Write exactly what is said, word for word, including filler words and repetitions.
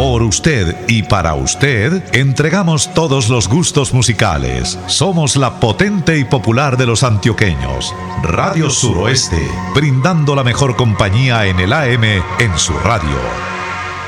Por usted y para usted, entregamos todos los gustos musicales. Somos la potente y popular de los antioqueños. Radio Suroeste, brindando la mejor compañía en el A M en su radio.